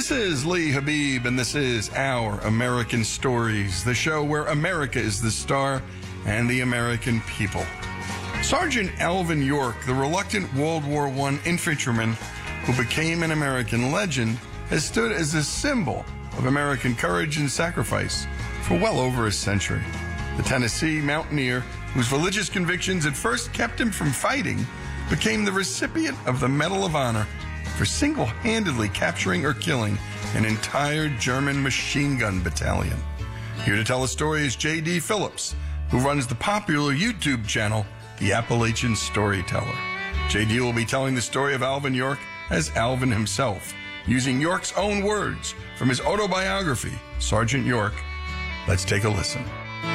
This is Lee Habib, and this is Our American Stories, the show where America is the star and the American people. Sergeant Alvin York, the reluctant World War I infantryman who became an American legend, has stood as a symbol of American courage and sacrifice for well over a century. The Tennessee mountaineer, whose religious convictions at first kept him from fighting, became the recipient of the Medal of Honor for single-handedly capturing or killing an entire German machine gun battalion. Here to tell a story is J.D. Phillips, who runs the popular YouTube channel, The Appalachian Storyteller. J.D. will be telling the story of Alvin York as Alvin himself, using York's own words from his autobiography, Sergeant York. Let's take a listen.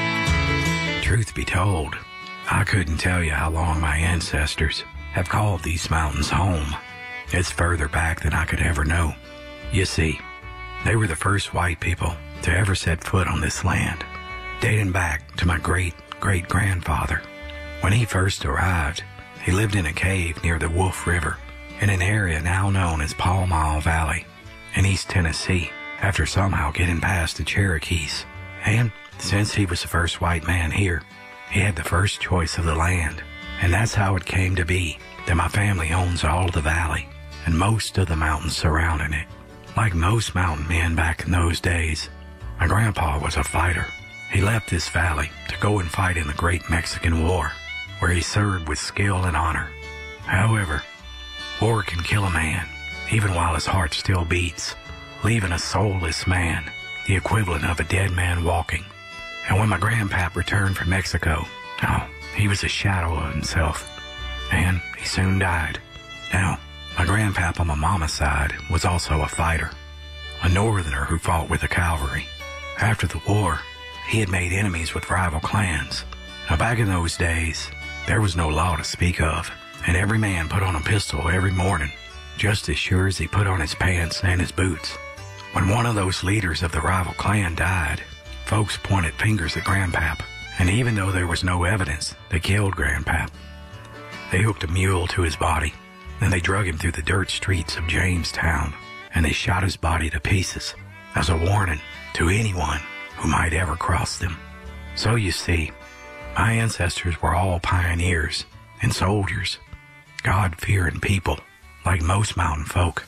Truth be told, I couldn't tell you how long my ancestors have called these mountains home. It's further back than I could ever know. You see, they were the first white people to ever set foot on this land, dating back to my great-great-grandfather. When he first arrived, he lived in a cave near the Wolf River, in an area now known as Pall Mall Valley, in East Tennessee, after somehow getting past the Cherokees. And since he was the first white man here, he had the first choice of the land. And that's how it came to be that my family owns all of the valley and most of the mountains surrounding it. Like most mountain men back in those days, my grandpa was a fighter. He left this valley to go and fight in the Great Mexican War, where he served with skill and honor. However, war can kill a man, even while his heart still beats, leaving a soulless man, the equivalent of a dead man walking. And when my grandpap returned from Mexico, he was a shadow of himself, and he soon died. Now, my grandpap on my mama's side was also a fighter, a northerner who fought with the cavalry. After the war, he had made enemies with rival clans. Now, back in those days, there was no law to speak of, and every man put on a pistol every morning, just as sure as he put on his pants and his boots. When one of those leaders of the rival clan died, folks pointed fingers at Grandpap, and even though there was no evidence they killed Grandpap, they hooked a mule to his body, and they drug him through the dirt streets of Jamestown, and they shot his body to pieces as a warning to anyone who might ever cross them. So you see, my ancestors were all pioneers and soldiers, God-fearing people like most mountain folk.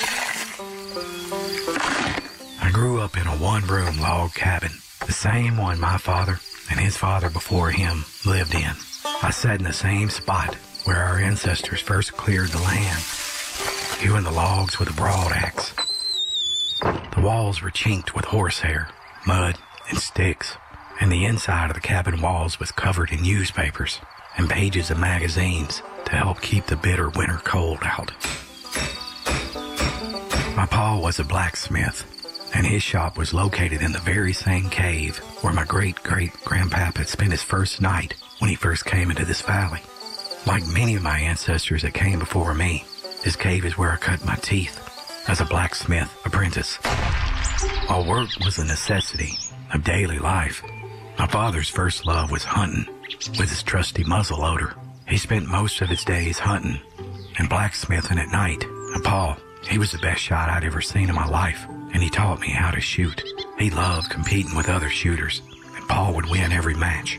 I grew up in a one-room log cabin, the same one my father and his father before him lived in. I sat in the same spot where our ancestors first cleared the land, hewing the logs with a broadaxe. The walls were chinked with horsehair, mud, and sticks, and the inside of the cabin walls was covered in newspapers and pages of magazines to help keep the bitter winter cold out. My pa was a blacksmith, and his shop was located in the very same cave where my great-great-grandpap had spent his first night when he first came into this valley. Like many of my ancestors that came before me, this cave is where I cut my teeth as a blacksmith apprentice. While work was a necessity of daily life, my father's first love was hunting with his trusty muzzleloader. He spent most of his days hunting and blacksmithing at night. And Pa, he was the best shot I'd ever seen in my life, and he taught me how to shoot. He loved competing with other shooters, and Pa would win every match.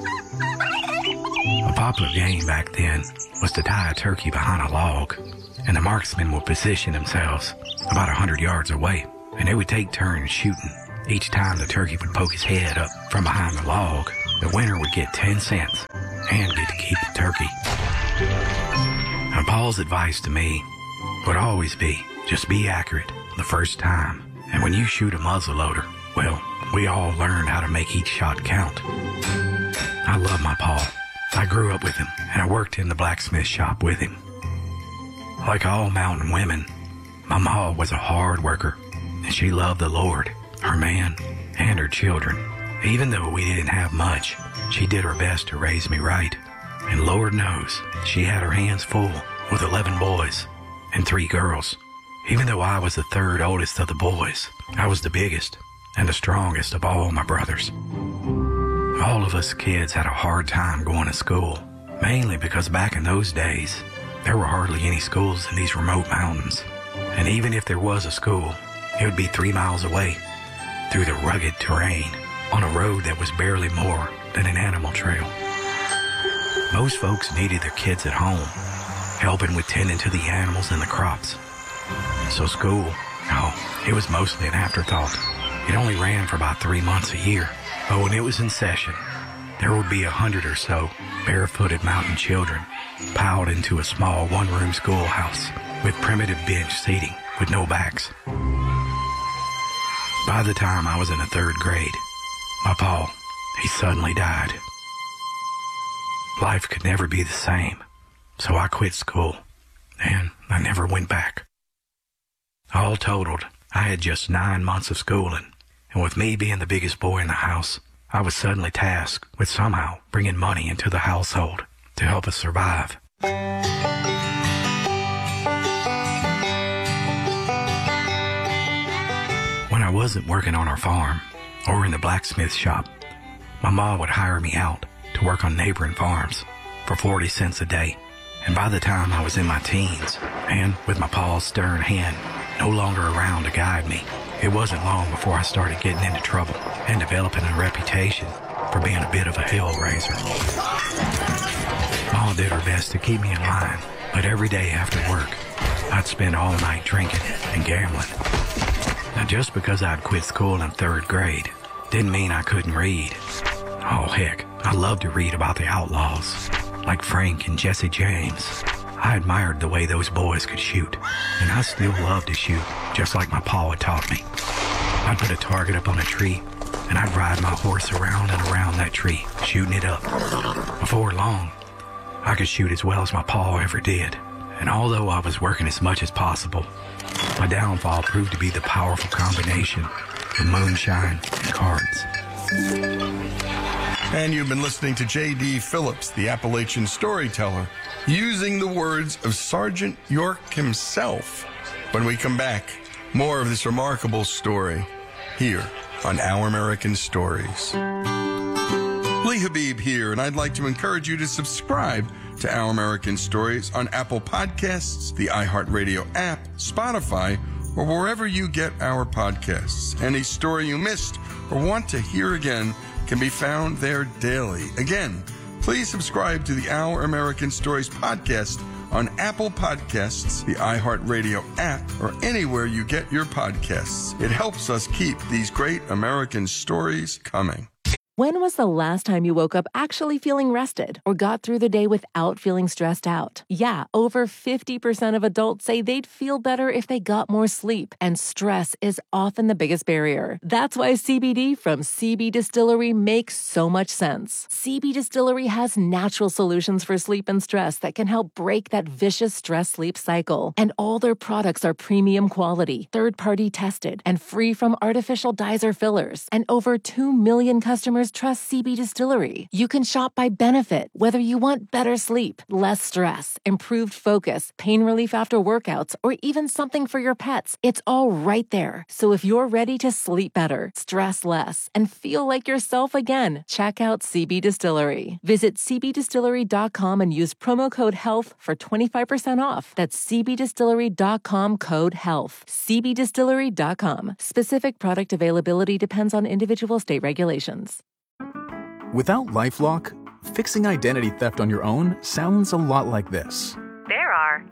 A popular game back then was to tie a turkey behind a log, and the marksmen would position themselves about 100 yards away, and they would take turns shooting. Each time the turkey would poke his head up from behind the log, the winner would get 10 cents and get to keep the turkey. Now, Paul's advice to me would always be, just be accurate the first time. And when you shoot a muzzleloader, well, we all learned how to make each shot count. I love my Pa. I grew up with him, and I worked in the blacksmith shop with him. Like all mountain women, my ma was a hard worker, and she loved the Lord, her man, and her children. Even though we didn't have much, she did her best to raise me right. And Lord knows, she had her hands full with 11 boys and 3 girls. Even though I was the third oldest of the boys, I was the biggest and the strongest of all my brothers. All of us kids had a hard time going to school, mainly because back in those days, there were hardly any schools in these remote mountains. And even if there was a school, It would be 3 miles away, through the rugged terrain, on a road that was barely more than an animal trail. Most folks needed their kids at home, helping with tending to the animals and the crops. So school, it was mostly an afterthought. It only ran for about 3 months a year. But when it was in session, there would be 100 or so barefooted mountain children piled into a small one-room schoolhouse with primitive bench seating with no backs. By the time I was in the 3rd grade, my pa, he suddenly died. Life could never be the same, so I quit school, and I never went back. All totaled, I had just 9 months of schooling, and with me being the biggest boy in the house, I was suddenly tasked with somehow bringing money into the household to help us survive. When I wasn't working on our farm or in the blacksmith shop, my mom would hire me out to work on neighboring farms for 40 cents a day. And by the time I was in my teens, and with my pa's stern hand no longer around to guide me, it wasn't long before I started getting into trouble and developing a reputation for being a bit of a hellraiser. Ma did her best to keep me in line, but every day after work, I'd spend all night drinking and gambling. Now, just because I'd quit school in 3rd grade didn't mean I couldn't read. Oh, heck, I loved to read about the outlaws, like Frank and Jesse James. I admired the way those boys could shoot, and I still love to shoot, just like my pa had taught me. I'd put a target up on a tree, and I'd ride my horse around and around that tree, shooting it up. Before long, I could shoot as well as my pa ever did, and although I was working as much as possible, my downfall proved to be the powerful combination of moonshine and cards. And you've been listening to J.D. Phillips, the Appalachian storyteller, using the words of Sergeant York himself. When we come back, more of this remarkable story here on Our American Stories. Lee Habib here, and I'd like to encourage you to subscribe to Our American Stories on Apple Podcasts, the iHeartRadio app, Spotify, or wherever you get our podcasts. Any story you missed or want to hear again can be found there daily. Again, please subscribe to the Our American Stories podcast on Apple Podcasts, the iHeartRadio app, or anywhere you get your podcasts. It helps us keep these great American stories coming. When was the last time you woke up actually feeling rested or got through the day without feeling stressed out? Yeah, over 50% of adults say they'd feel better if they got more sleep, and stress is often the biggest barrier. That's why CBD from CB Distillery makes so much sense. CB Distillery has natural solutions for sleep and stress that can help break that vicious stress-sleep cycle. And all their products are premium quality, third-party tested, and free from artificial dyes or fillers. And over 2 million customers trust CB Distillery. You can shop by benefit, whether you want better sleep, less stress, improved focus, pain relief after workouts, or even something for your pets. It's all right there. So if you're ready to sleep better, stress less, and feel like yourself again, check out CB Distillery. Visit cbdistillery.com and use promo code HEALTH for 25% off. That's cbdistillery.com, code HEALTH. cbdistillery.com. Specific product availability depends on individual state regulations. Without LifeLock, fixing identity theft on your own sounds a lot like this. There are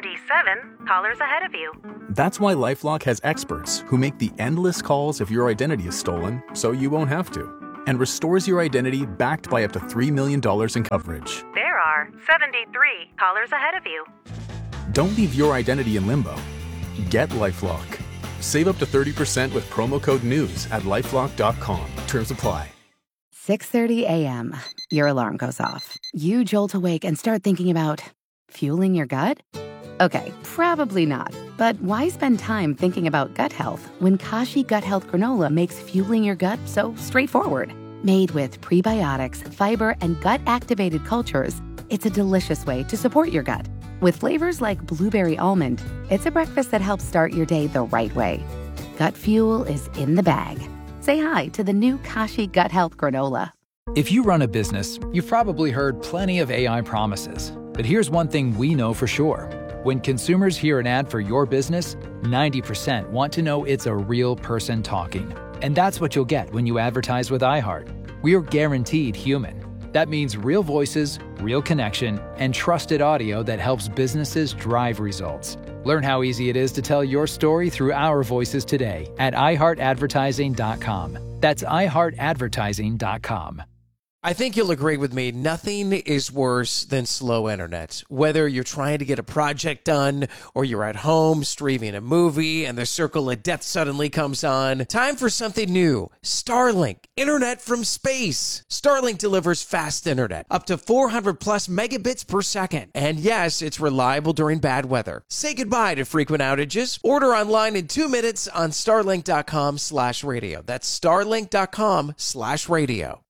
77 callers ahead of you. That's why LifeLock has experts who make the endless calls if your identity is stolen, so you won't have to, and restores your identity backed by up to $3 million in coverage. There are 73 callers ahead of you. Don't leave your identity in limbo. Get LifeLock. Save up to 30% with promo code NEWS at LifeLock.com. Terms apply. 6:30 a.m. Your alarm goes off. You jolt awake and start thinking about fueling your gut? Okay, probably not. But why spend time thinking about gut health when Kashi Gut Health Granola makes fueling your gut so straightforward? Made with prebiotics, fiber, and gut-activated cultures, it's a delicious way to support your gut. With flavors like blueberry almond, it's a breakfast that helps start your day the right way. Gut fuel is in the bag. Say hi to the new Kashi Gut Health Granola. If you run a business, you've probably heard plenty of AI promises. But here's one thing we know for sure. When consumers hear an ad for your business, 90% want to know it's a real person talking. And that's what you'll get when you advertise with iHeart. We're guaranteed human. That means real voices, real connection, and trusted audio that helps businesses drive results. Learn how easy it is to tell your story through our voices today at iHeartAdvertising.com. That's iHeartAdvertising.com. I think you'll agree with me. Nothing is worse than slow internet. Whether you're trying to get a project done or you're at home streaming a movie and the circle of death suddenly comes on. Time for something new. Starlink, internet from space. Starlink delivers fast internet, up to 400 plus megabits per second. And yes, it's reliable during bad weather. Say goodbye to frequent outages. Order online in 2 minutes on starlink.com/radio. That's starlink.com/radio.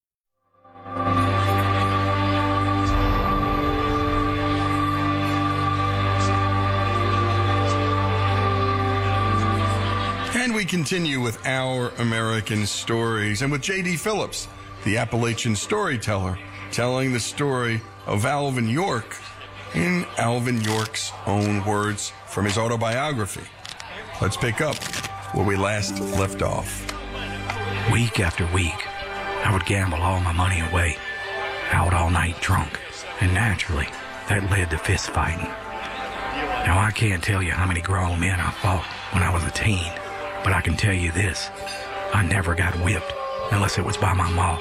And we continue with Our American Stories, and with J.D. Phillips, the Appalachian storyteller, telling the story of Alvin York in Alvin York's own words from his autobiography. Let's pick up where we last left off. Week after week, I would gamble all my money away, out all night drunk, and naturally, that led to fist fighting. Now, I can't tell you how many grown men I fought when I was a teen, but I can tell you this, I never got whipped unless it was by my ma.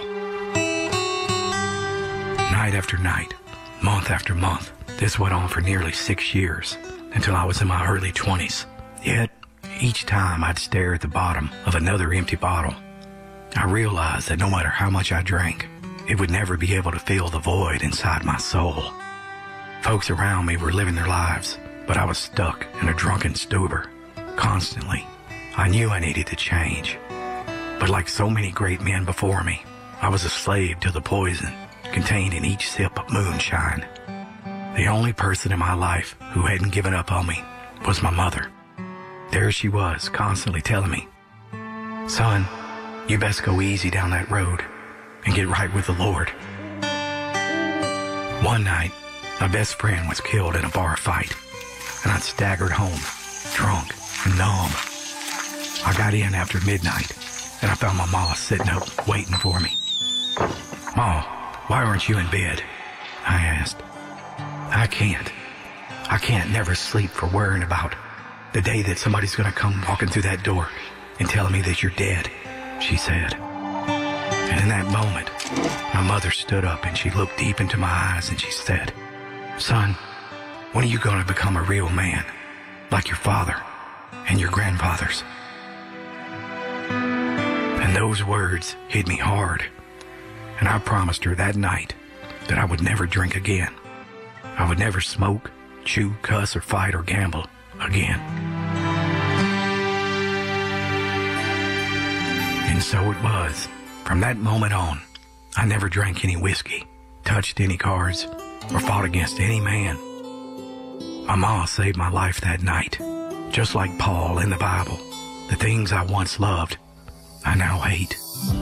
Night after night, month after month, this went on for nearly 6 years, until I was in my early 20s. Yet, each time I'd stare at the bottom of another empty bottle, I realized that no matter how much I drank, it would never be able to fill the void inside my soul. Folks around me were living their lives, but I was stuck in a drunken stupor. Constantly, I knew I needed to change. But like so many great men before me, I was a slave to the poison contained in each sip of moonshine. The only person in my life who hadn't given up on me was my mother. There she was, constantly telling me, "Son, you best go easy down that road and get right with the Lord." One night, my best friend was killed in a bar fight, and I'd staggered home, drunk and numb. I got in after midnight, and I found my ma sitting up waiting for me. "Ma, why aren't you in bed?" I asked. I can't never sleep for worrying about the day that somebody's gonna come walking through that door and tell me that you're dead," she said. And in that moment, my mother stood up and she looked deep into my eyes and she said, "Son, when are you going to become a real man, like your father and your grandfathers?" And those words hit me hard. And I promised her that night that I would never drink again. I would never smoke, chew, cuss, or fight or gamble again. And so it was. From that moment on, I never drank any whiskey, touched any cards, or fought against any man. My ma saved my life that night. Just like Paul in the Bible, the things I once loved, I now hate.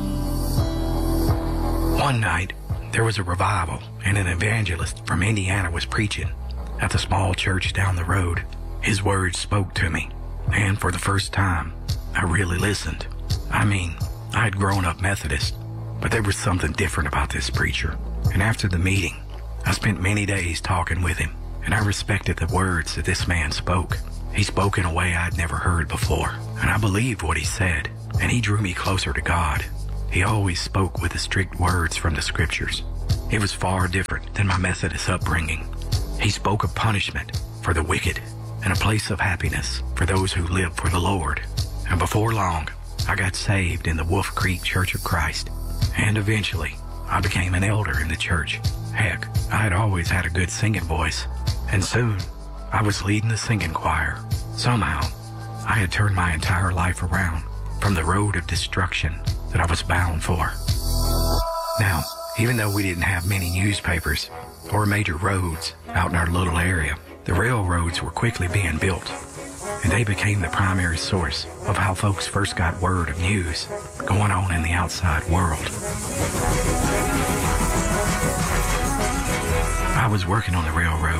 One night, there was a revival, and an evangelist from Indiana was preaching at the small church down the road. His words spoke to me, and for the first time, I really listened. I mean, I had grown up Methodist, but there was something different about this preacher. And after the meeting, I spent many days talking with him, and I respected the words that this man spoke. He spoke in a way I'd never heard before, and I believed what he said, and he drew me closer to God. He always spoke with the strict words from the scriptures. It was far different than my Methodist upbringing. He spoke of punishment for the wicked and a place of happiness for those who live for the Lord. And before long, I got saved in the Wolf Creek Church of Christ. And eventually, I became an elder in the church. Heck, I had always had a good singing voice. And soon, I was leading the singing choir. Somehow, I had turned my entire life around from the road of destruction that I was bound for. Now, even though we didn't have many newspapers or major roads out in our little area, the railroads were quickly being built, and they became the primary source of how folks first got word of news going on in the outside world. I was working on the railroad,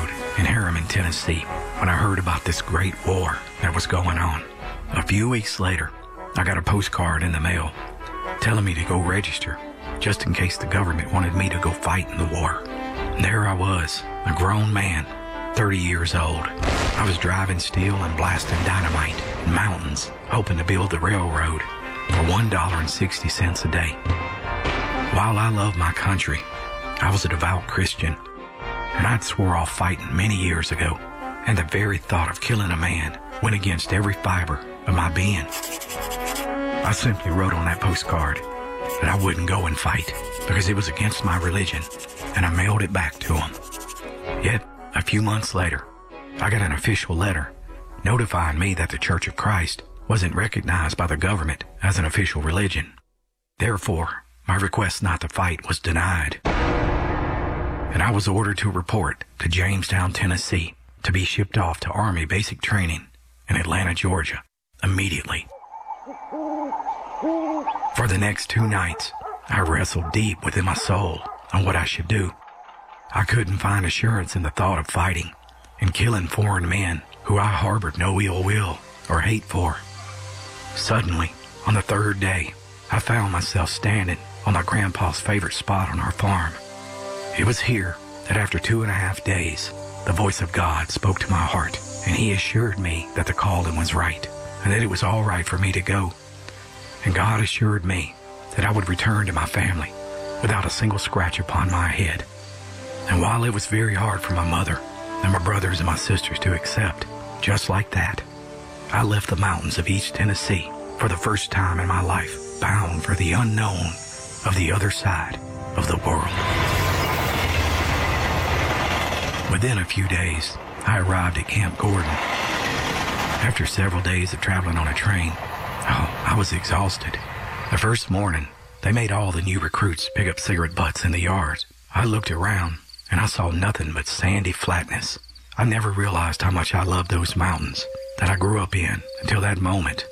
in Harriman, Tennessee, when I heard about this great war that was going on. A few weeks later, I got a postcard in the mail telling me to go register just in case the government wanted me to go fight in the war. And there I was, a grown man, 30 years old. I was driving steel and blasting dynamite in mountains, hoping to build the railroad for $1.60 a day. While I love my country, I was a devout Christian, and I'd swore off fighting many years ago, and the very thought of killing a man went against every fiber of my being. I simply wrote on that postcard that I wouldn't go and fight because it was against my religion, and I mailed it back to him. Yet, a few months later, I got an official letter notifying me that the Church of Christ wasn't recognized by the government as an official religion. Therefore, my request not to fight was denied, and I was ordered to report to Jamestown, Tennessee, to be shipped off to Army basic training in Atlanta, Georgia, immediately. For the next 2 nights, I wrestled deep within my soul on what I should do. I couldn't find assurance in the thought of fighting and killing foreign men who I harbored no ill will or hate for. Suddenly, on the 3rd day, I found myself standing on my grandpa's favorite spot on our farm. It was here that after 2.5 days, the voice of God spoke to my heart, and he assured me that the calling was right and that it was all right for me to go. And God assured me that I would return to my family without a single scratch upon my head. And while it was very hard for my mother and my brothers and my sisters to accept, just like that, I left the mountains of East Tennessee for the first time in my life, bound for the unknown of the other side of the world. Within a few days, I arrived at Camp Gordon. After several days of traveling on a train, I was exhausted. The first morning, they made all the new recruits pick up cigarette butts in the yards. I looked around, and I saw nothing but sandy flatness. I never realized how much I loved those mountains that I grew up in until that moment.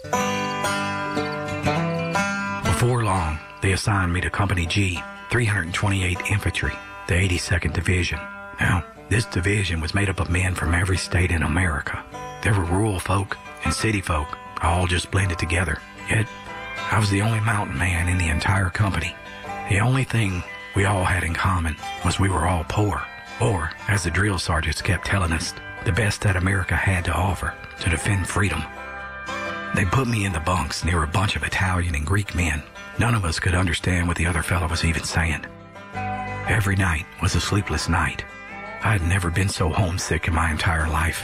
Before long, they assigned me to Company G, 328 Infantry, the 82nd Division. Now, this division was made up of men from every state in America. There were rural folk and city folk, all just blended together. Yet, I was the only mountain man in the entire company. The only thing we all had in common was we were all poor, or, as the drill sergeants kept telling us, the best that America had to offer to defend freedom. They put me in the bunks near a bunch of Italian and Greek men. None of us could understand what the other fellow was even saying. Every night was a sleepless night. I had never been so homesick in my entire life.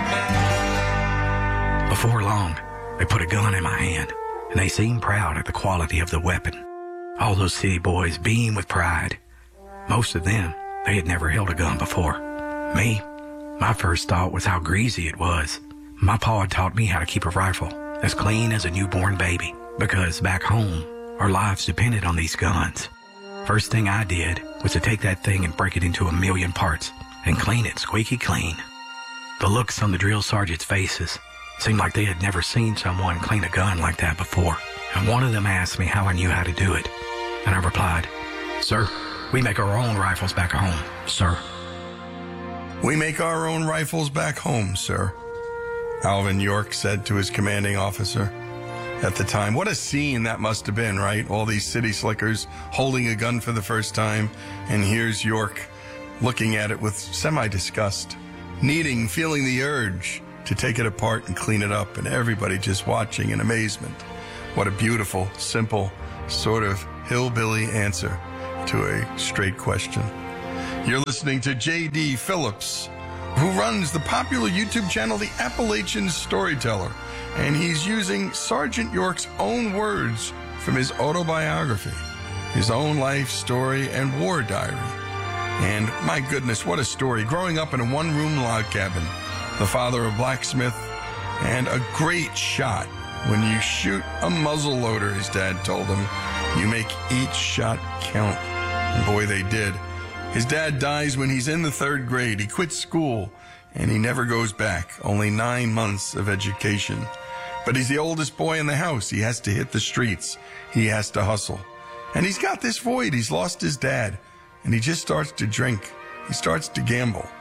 Before long, they put a gun in my hand, and they seemed proud at the quality of the weapon. All those city boys beamed with pride. Most of them, they had never held a gun before. Me, my first thought was how greasy it was. My pa had taught me how to keep a rifle as clean as a newborn baby, because back home, our lives depended on these guns. First thing I did was to take that thing and break it into a million parts and clean it squeaky clean. The looks on the drill sergeants' faces seemed like they had never seen someone clean a gun like that before. And one of them asked me how I knew how to do it. And I replied, "Sir, we make our own rifles back home, sir." "We make our own rifles back home, sir," Alvin York said to his commanding officer. At the time, what a scene that must have been, right? All these city slickers holding a gun for the first time, and here's York looking at it with semi-disgust, feeling the urge to take it apart and clean it up, and everybody just watching in amazement. What a beautiful, simple, sort of hillbilly answer to a straight question. You're listening to J.D. Phillips, who runs the popular YouTube channel, The Appalachian Storyteller, and he's using Sergeant York's own words from his autobiography, his own life story and war diary. And my goodness, what a story. Growing up in a one-room log cabin, the father of blacksmith, and a great shot. When you shoot a muzzle loader, his dad told him, you make each shot count. And boy, they did. His dad dies when he's in the 3rd grade. He quits school, and he never goes back. Only 9 months of education. But he's the oldest boy in the house. He has to hit the streets. He has to hustle. And he's got this void. He's lost his dad. And he just starts to drink. He starts to gamble.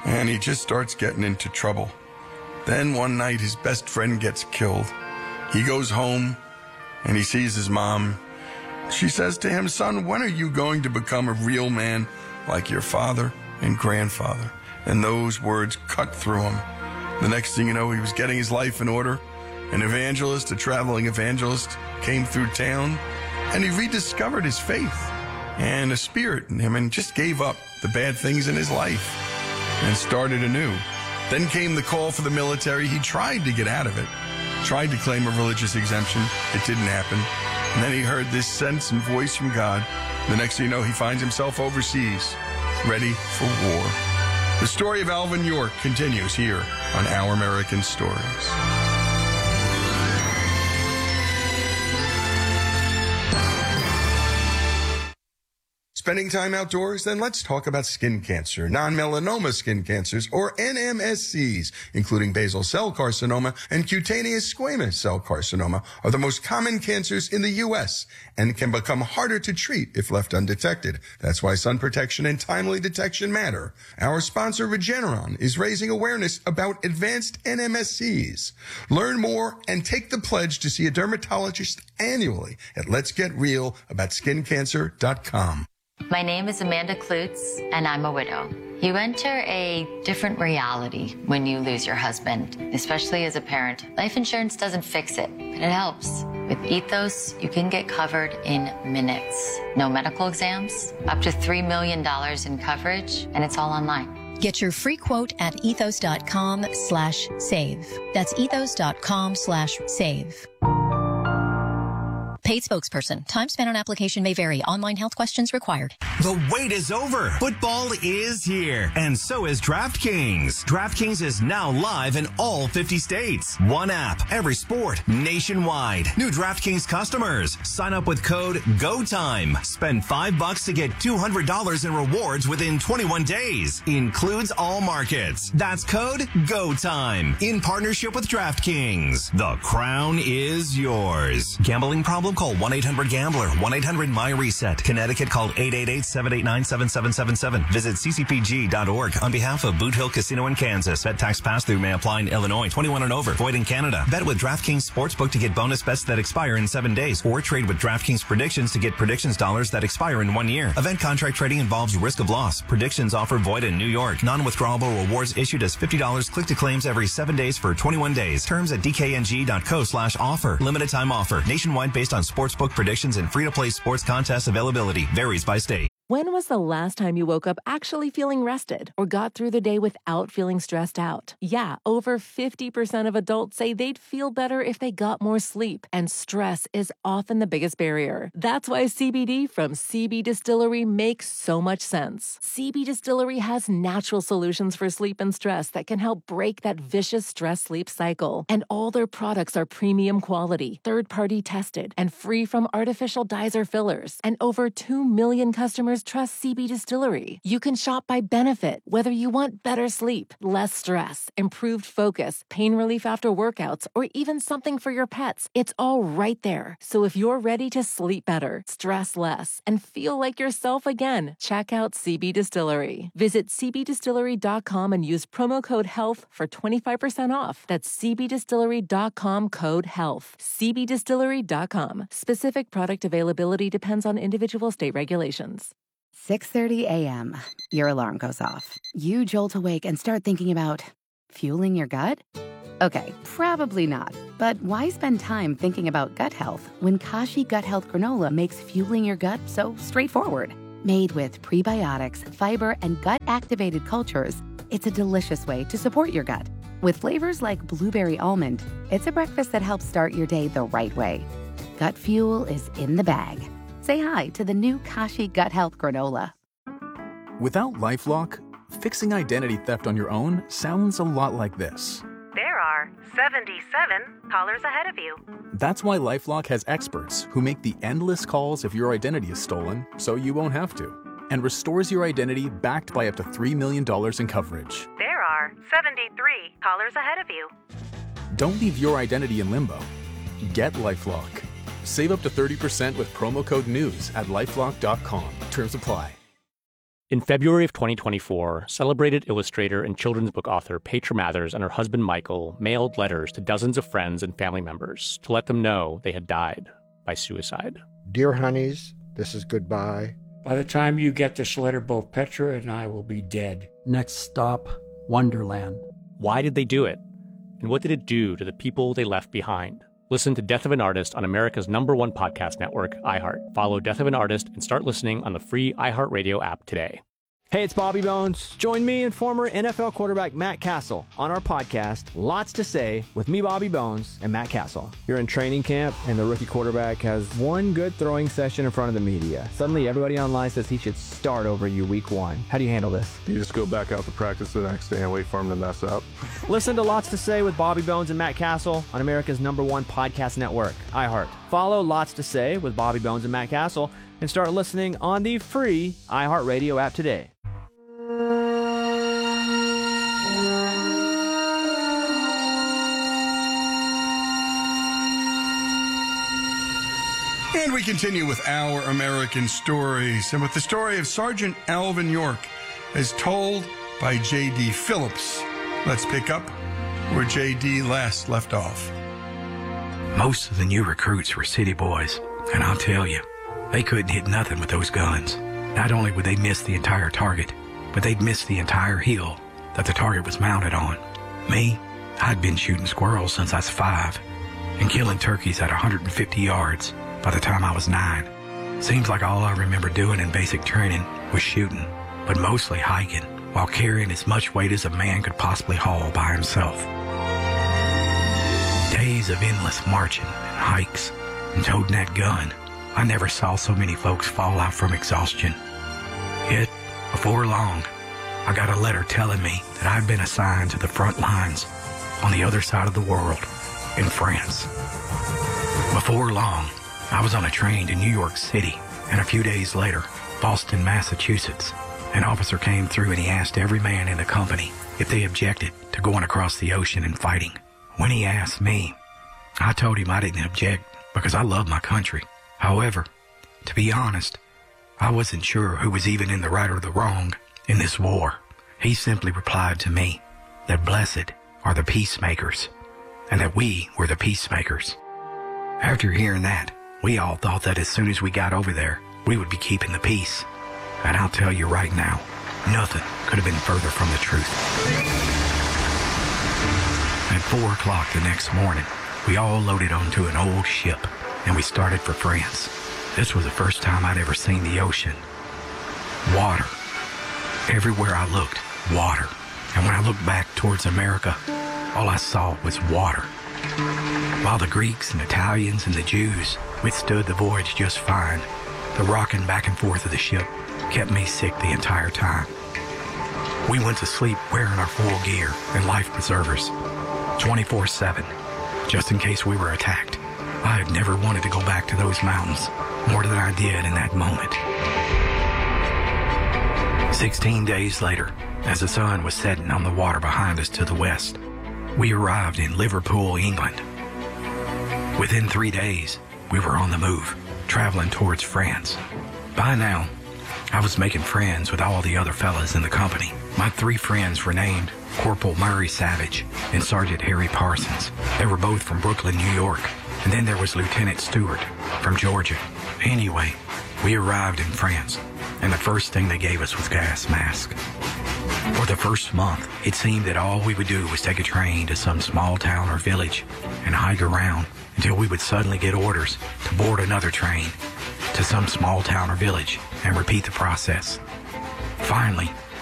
and he just starts getting into trouble. Then one night his best friend gets killed. He goes home and he sees his mom. She says to him, "Son, when are you going to become a real man like your father and grandfather?" And those words cut through him. The next thing you know, he was getting his life in order. An evangelist, a traveling evangelist, came through town, and he rediscovered his faith and a spirit in him and just gave up the bad things in his life and started anew. Then came the call for the military. He tried to get out of it, tried to claim a religious exemption. It didn't happen. And then he heard this sense and voice from God. The next thing you know, he finds himself overseas, ready for war. The story of Alvin York continues here on Our American Stories. Spending time outdoors? Then let's talk about skin cancer. Non-melanoma skin cancers, or NMSCs, including basal cell carcinoma and cutaneous squamous cell carcinoma, are the most common cancers in the U.S. and can become harder to treat if left undetected. That's why sun protection and timely detection matter. Our sponsor, Regeneron, is raising awareness about advanced NMSCs. Learn more and take the pledge to see a dermatologist annually at letsgetrealaboutSkinCancer.com. My name is Amanda Klutz, and I'm a widow. You enter a different reality when you lose your husband, especially as a parent. Life insurance doesn't fix it, but it helps. With Ethos, you can get covered in minutes. No medical exams, up to $3 million in coverage, and it's all online. Get your free quote at ethos.com/save. That's ethos.com/save. Paid spokesperson. Time spent on application may vary. Online health questions required. The wait is over. Football is here. And so is DraftKings. DraftKings is now live in all 50 states. One app, every sport, nationwide. New DraftKings customers. Sign up with code GOTIME. Spend $5 to get $200 in rewards within 21 days. Includes all markets. That's code GOTIME. In partnership with DraftKings. The crown is yours. Gambling problem? Call 1-800-GAMBLER. 1-800-MY-RESET. Connecticut, call 888-789-7777. Visit ccpg.org. On behalf of Boot Hill Casino in Kansas. Bet tax pass-through may apply in Illinois. 21 and over. Void in Canada. Bet with DraftKings Sportsbook to get bonus bets that expire in 7 days. Or trade with DraftKings Predictions to get predictions dollars that expire in 1 year. Event contract trading involves risk of loss. Predictions offer void in New York. Non-withdrawable rewards issued as $50. Click to claims every 7 days for 21 days. Terms at dkng.co/offer. Limited time offer. Nationwide based on sportsbook predictions and free-to-play sports contest availability. Varies by state. When was the last time you woke up actually feeling rested or got through the day without feeling stressed out? Yeah, over 50% of adults say they'd feel better if they got more sleep, and stress is often the biggest barrier. That's why CBD from CB Distillery makes so much sense. CB Distillery has natural solutions for sleep and stress that can help break that vicious stress-sleep cycle. And all their products are premium quality, third-party tested, and free from artificial dyes or fillers. And over 2 million customers trust CB Distillery. You can shop by benefit, whether you want better sleep, less stress, improved focus, pain relief after workouts, or even something for your pets. It's all right there. So if you're ready to sleep better, stress less, and feel like yourself again, check out CB Distillery. Visit cbdistillery.com and use promo code HEALTH for 25% off. That's cbdistillery.com code HEALTH. cbdistillery.com. Specific product availability depends on individual state regulations. 6:30 a.m. Your alarm goes off. You jolt awake and start thinking about fueling your gut? Okay, probably not. But why spend time thinking about gut health when Kashi Gut Health Granola makes fueling your gut so straightforward? Made with prebiotics, fiber, and gut-activated cultures, it's a delicious way to support your gut. With flavors like blueberry almond, it's a breakfast that helps start your day the right way. Gut fuel is in the bag. Say hi to the new Kashi Gut Health Granola. Without LifeLock, fixing identity theft on your own sounds a lot like this. There are 77 callers ahead of you. That's why LifeLock has experts who make the endless calls if your identity is stolen so you won't have to, and restores your identity backed by up to $3 million in coverage. There are 73 callers ahead of you. Don't leave your identity in limbo. Get LifeLock. Save up to 30% with promo code NEWS at LifeLock.com. Terms apply. In February of 2024, celebrated illustrator and children's book author Petra Mathers and her husband Michael mailed letters to dozens of friends and family members to let them know they had died by suicide. Dear honeys, this is goodbye. By the time you get this letter, both Petra and I will be dead. Next stop, Wonderland. Why did they do it? And what did it do to the people they left behind? Listen to Death of an Artist on America's #1 podcast network, iHeart. Follow Death of an Artist and start listening on the free iHeartRadio app today. Hey, it's Bobby Bones. Join me and former NFL quarterback Matt Castle on our podcast, Lots to Say, with me, Bobby Bones, and Matt Castle. You're in training camp, and the rookie quarterback has one good throwing session in front of the media. Suddenly, everybody online says he should start over you week 1. How do you handle this? You just go back out to practice the next day and wait for him to mess up. Listen to Lots to Say with Bobby Bones and Matt Castle on America's #1 podcast network, iHeart. Follow Lots to Say with Bobby Bones and Matt Castle and start listening on the free iHeartRadio app today. And we continue with Our American Stories, and with the story of Sergeant Alvin York as told by J.D. Phillips. Let's pick up where J.D. last left off. Most of the new recruits were city boys, and I'll tell you, they couldn't hit nothing with those guns. Not only would they miss the entire target, but they'd miss the entire hill that the target was mounted on. Me, I'd been shooting squirrels since I was 5 and killing turkeys at 150 yards by the time I was 9. Seems like all I remember doing in basic training was shooting, but mostly hiking while carrying as much weight as a man could possibly haul by himself. Days of endless marching and hikes and toting that gun. I never saw so many folks fall out from exhaustion. Yet, before long, I got a letter telling me that I'd been assigned to the front lines on the other side of the world, in France. Before long, I was on a train to New York City, and a few days later, Boston, Massachusetts. An officer came through and he asked every man in the company if they objected to going across the ocean and fighting. When he asked me, I told him I didn't object because I love my country. However, to be honest, I wasn't sure who was even in the right or the wrong in this war. He simply replied to me that blessed are the peacemakers, and that we were the peacemakers. After hearing that, we all thought that as soon as we got over there, we would be keeping the peace. And I'll tell you right now, nothing could have been further from the truth. At 4 o'clock the next morning, we all loaded onto an old ship, and we started for France. This was the first time I'd ever seen the ocean. Water. Everywhere I looked, water. And when I looked back towards America, all I saw was water. While the Greeks and Italians and the Jews withstood the voyage just fine, the rocking back and forth of the ship kept me sick the entire time. We went to sleep wearing our full gear and life preservers, 24/7, just in case we were attacked. I had never wanted to go back to those mountains more than I did in that moment. 16 days later, as the sun was setting on the water behind us to the west, we arrived in Liverpool, England. Within 3 days, we were on the move, traveling towards France. By now, I was making friends with all the other fellas in the company. My 3 friends were named Corporal Murray Savage and Sergeant Harry Parsons. They were both from Brooklyn, New York. And then there was Lieutenant Stewart from Georgia. Anyway, we arrived in France, and the first thing they gave us was gas masks. For the first month, it seemed that all we would do was take a train to some small town or village and hike around until we would suddenly get orders to board another train to some small town or village and repeat the process. Finally,